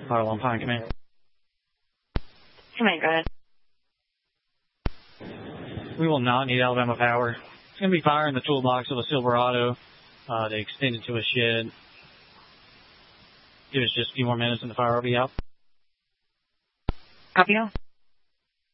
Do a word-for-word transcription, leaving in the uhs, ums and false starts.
Fire Long Pine, command. Command, go ahead. We will not need Alabama Power. It's going to be fire in the toolbox of a Silverado. Uh, they extended to a shed. Give us just a few more minutes and the fire will be out. Copy now.